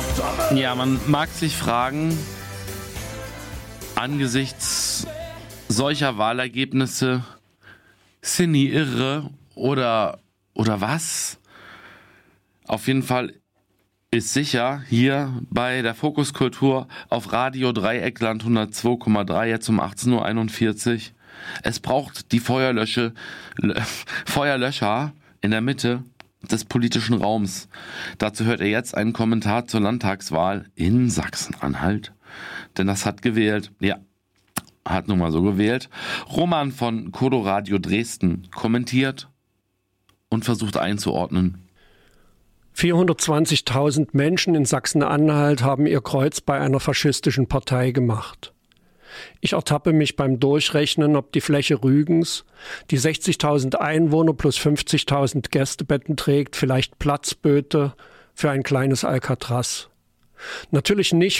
Ja, man mag sich fragen, angesichts solcher Wahlergebnisse, sind die irre oder was? Auf jeden Fall ist sicher hier bei der Fokuskultur auf Radio Dreieckland 102,3 jetzt um 18.41 Uhr. Es braucht die Feuerlöscher in der Mitte des politischen Raums. Dazu hört er jetzt einen Kommentar zur Landtagswahl in Sachsen-Anhalt. Denn das hat gewählt. Ja, hat nun mal so gewählt. Roman von Kodo Radio Dresden kommentiert und versucht einzuordnen. 420.000 Menschen in Sachsen-Anhalt haben ihr Kreuz bei einer faschistischen Partei gemacht. Ich ertappe mich beim Durchrechnen, ob die Fläche Rügens, die 60.000 Einwohner plus 50.000 Gästebetten trägt, vielleicht Platz böte für ein kleines Alcatraz. Natürlich nicht